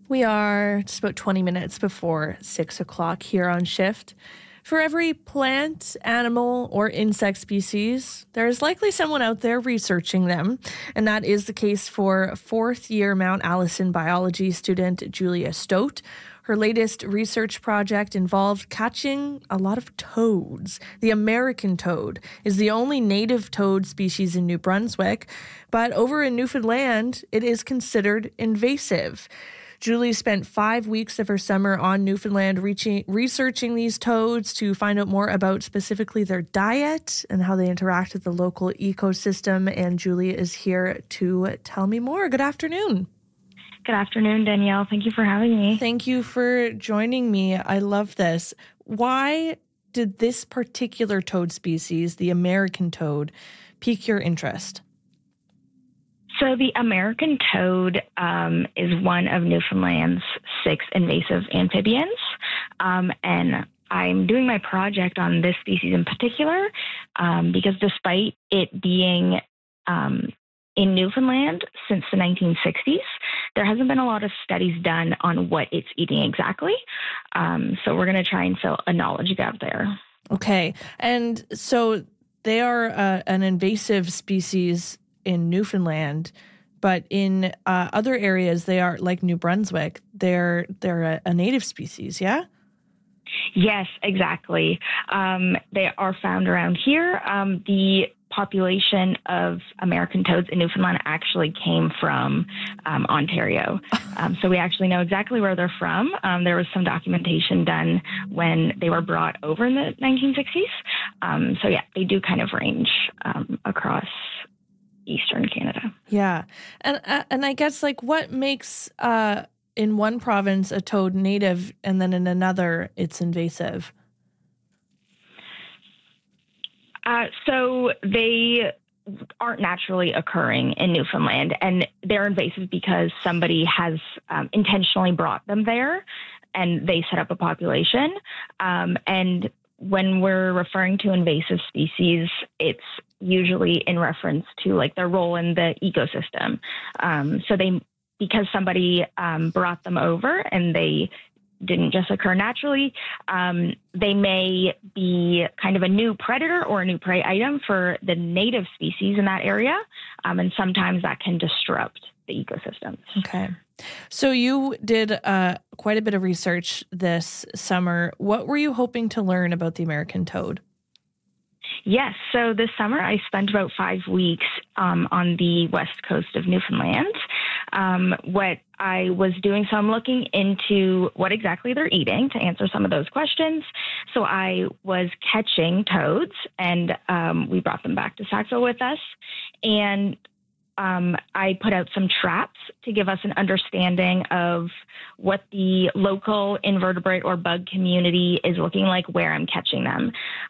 We are just about 20 minutes before 6 o'clock here on Shift. For every plant, animal, or insect species, there is likely someone out there researching them. And that is the case for fourth-year Mount Allison biology student Julia Stote. Her latest research project involved catching a lot of toads. The American toad is the only native toad species in New Brunswick, but over in Newfoundland, it is considered invasive. Julie spent 5 weeks of her summer on Newfoundland researching these toads to find out more about specifically their diet and how they interact with the local ecosystem. And Julie is here to tell me more. Good afternoon. Good afternoon, Danielle. Thank you for having me. Thank you for joining me. I love this. Why did this particular toad species, the American toad, pique your interest? So the American toad is one of Newfoundland's 6 invasive amphibians. And I'm doing my project on this species in particular because despite it being in Newfoundland since the 1960s, there hasn't been a lot of studies done on what it's eating exactly. So we're going to try and fill a knowledge gap there. Okay. And so they are an invasive species in Newfoundland, but in other areas, they are like New Brunswick. They're a native species, yeah? Yes, exactly. They are found around here. The population of American toads in Newfoundland actually came from Ontario. So we actually know exactly where they're from. There was some documentation done when they were brought over in the 1960s. So yeah, they do kind of range across Eastern Canada. Yeah. And I guess like what makes in one province a toad native and then in another it's invasive? So they aren't naturally occurring in Newfoundland, and they're invasive because somebody has intentionally brought them there and they set up a population. And when we're referring to invasive species, it's usually in reference to like their role in the ecosystem. Because somebody brought them over and they didn't just occur naturally, they may be kind of a new predator or a new prey item for the native species in that area. And sometimes that can disrupt the ecosystems. Okay. So you did quite a bit of research this summer. What were you hoping to learn about the American toad? Yes. So this summer, I spent about 5 weeks on the west coast of Newfoundland. What I was doing, so I'm looking into what exactly they're eating to answer some of those questions. So I was catching toads, and we brought them back to Sackville with us. And I put out some traps to give us an understanding of what the local invertebrate or bug community is looking like where I'm catching them.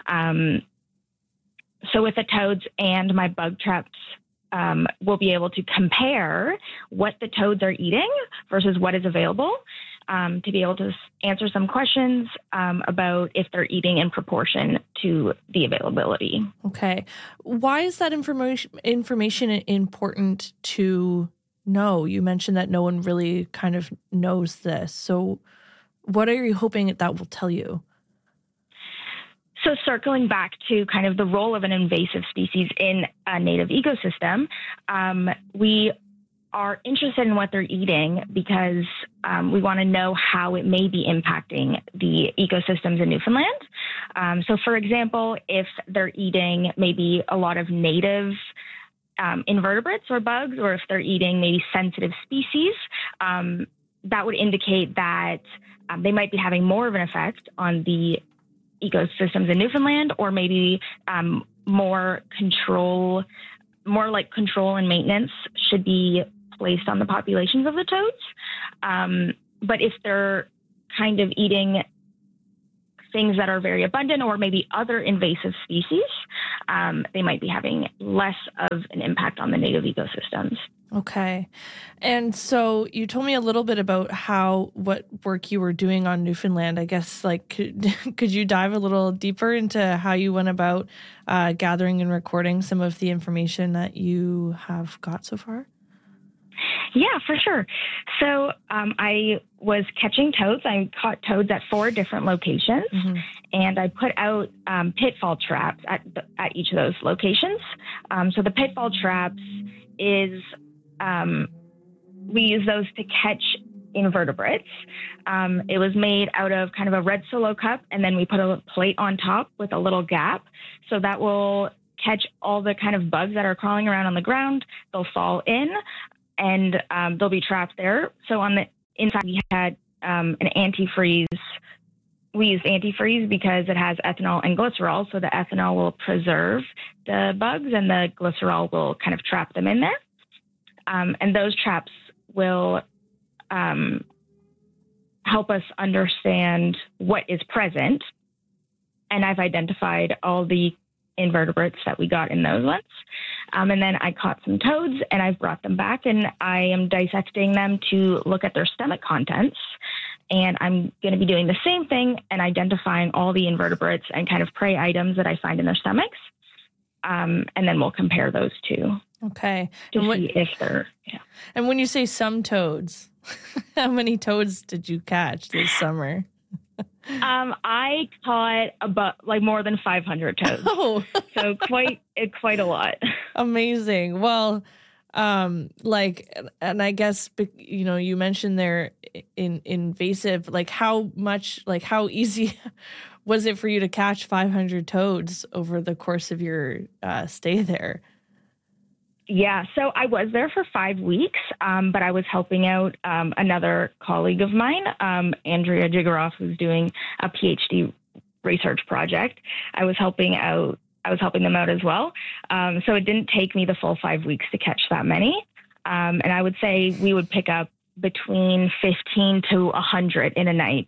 So with the toads and my bug traps, we'll be able to compare what the toads are eating versus what is available to be able to answer some questions about if they're eating in proportion to the availability. Okay. Why is that information important to know? You mentioned that no one really kind of knows this. So what are you hoping that will tell you? So circling back to kind of the role of an invasive species in a native ecosystem, we are interested in what they're eating because we want to know how it may be impacting the ecosystems in Newfoundland. So for example, if they're eating maybe a lot of native invertebrates or bugs, or if they're eating maybe sensitive species, that would indicate that they might be having more of an effect on the ecosystems in Newfoundland, or maybe more like control and maintenance should be placed on the populations of the toads. But if they're kind of eating things that are very abundant or maybe other invasive species, they might be having less of an impact on the native ecosystems. Okay. And so you told me a little bit about what work you were doing on Newfoundland. I guess, like, could you dive a little deeper into how you went about gathering and recording some of the information that you have got so far? Yeah, for sure. So I was catching toads. I caught toads at 4 different locations, and I put out pitfall traps at each of those locations. So the pitfall traps is we use those to catch invertebrates. It was made out of kind of a red Solo cup, and then we put a plate on top with a little gap, so that will catch all the kind of bugs that are crawling around on the ground. They'll fall in, and they'll be trapped there. So on the inside, we had an antifreeze. We used antifreeze because it has ethanol and glycerol, so the ethanol will preserve the bugs, and the glycerol will kind of trap them in there. And those traps will help us understand what is present. And I've identified all the invertebrates that we got in those ones. And then I caught some toads, and I've brought them back, and I am dissecting them to look at their stomach contents. And I'm going to be doing the same thing and identifying all the invertebrates and kind of prey items that I find in their stomachs. And then we'll compare those two. Okay. To see if they're, yeah. And when you say some toads, how many toads did you catch this summer? I caught about more than 500 toads. Oh. So quite a lot. Amazing. Well, and I guess, you mentioned they're invasive, how easy was it for you to catch 500 toads over the course of your stay there? Yeah, so I was there for 5 weeks, but I was helping out another colleague of mine, Andrea Jigaroff, who's doing a PhD research project. I was helping them out as well. So it didn't take me the full 5 weeks to catch that many. And I would say we would pick up between 15 to 100 in a night.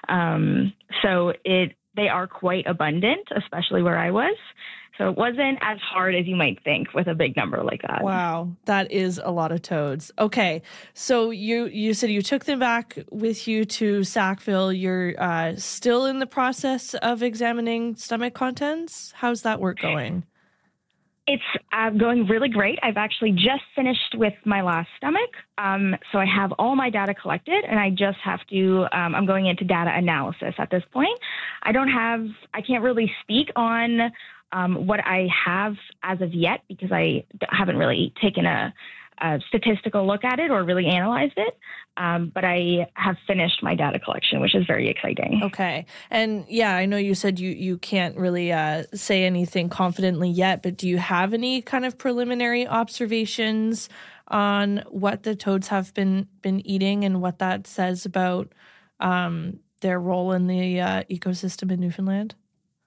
So they are quite abundant, especially where I was. So it wasn't as hard as you might think with a big number like that. Wow, that is a lot of toads. Okay, so you said you took them back with you to Sackville. You're still in the process of examining stomach contents. How's that work going? It's going really great. I've actually just finished with my last stomach. So I have all my data collected, and I just have to, I'm going into data analysis at this point. I can't really speak on what I have as of yet because I haven't really taken a statistical look at it or really analyzed it. But I have finished my data collection, which is very exciting. Okay. And yeah, I know you said you can't really say anything confidently yet, but do you have any kind of preliminary observations on what the toads have been eating and what that says about their role in the ecosystem in Newfoundland?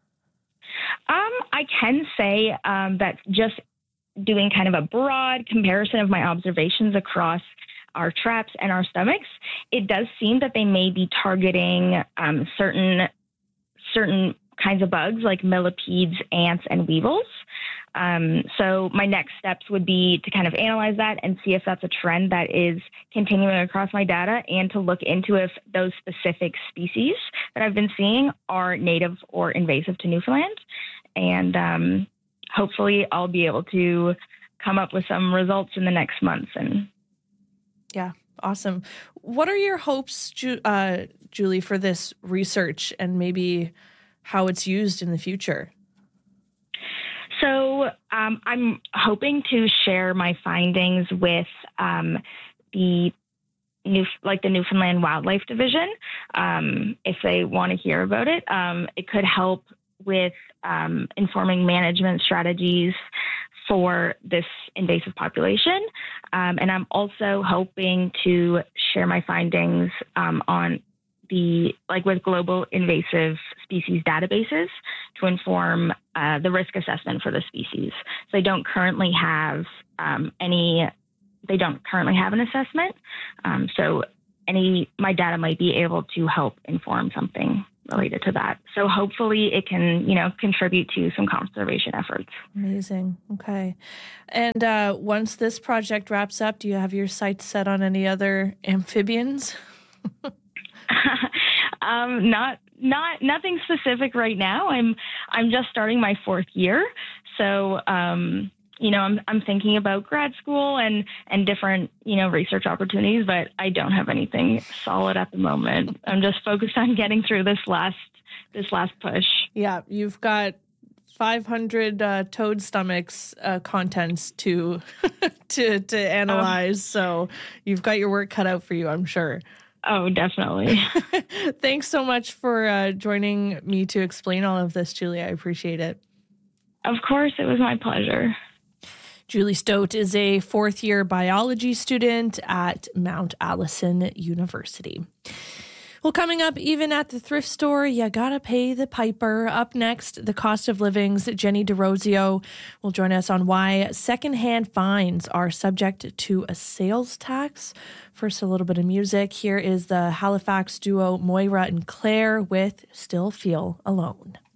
I can say that just doing kind of a broad comparison of my observations across our traps and our stomachs, it does seem that they may be targeting certain kinds of bugs like millipedes, ants, and weevils. So my next steps would be to kind of analyze that and see if that's a trend that is continuing across my data, and to look into if those specific species that I've been seeing are native or invasive to Newfoundland. And hopefully I'll be able to come up with some results in the next months. Yeah, awesome. What are your hopes, Julie, for this research and maybe how it's used in the future? So I'm hoping to share my findings with the Newfoundland Wildlife Division. If they want to hear about it, it could help with informing management strategies for this invasive population. And I'm also hoping to share my findings on with global invasive species databases to inform the risk assessment for the species. So they don't currently have an assessment. So my data might be able to help inform something related to that. So hopefully it can, contribute to some conservation efforts. Amazing. Okay. And once this project wraps up, do you have your sights set on any other amphibians? Nothing specific right now. I'm just starting my 4th year. So I'm thinking about grad school and different, research opportunities, but I don't have anything solid at the moment. I'm just focused on getting through this last push. Yeah, you've got 500 toad stomachs contents to to analyze, so you've got your work cut out for you, I'm sure. Oh, definitely. Thanks so much for joining me to explain all of this, Julie. I appreciate it. Of course, it was my pleasure. Julie Stote is a fourth-year biology student at Mount Allison University. Well, coming up, even at the thrift store, you gotta pay the piper. Up next, the cost of living's Jenny DeRosio will join us on why secondhand finds are subject to a sales tax. First, a little bit of music. Here is the Halifax duo Moira and Claire with Still Feel Alone.